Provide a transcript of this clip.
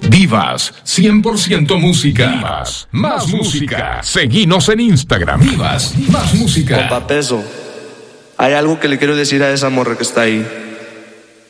Divas, 100% música. Divas, más música. Seguinos en Instagram. Divas, más música. Compa Peso, hay algo que le quiero decir a esa morra que está ahí.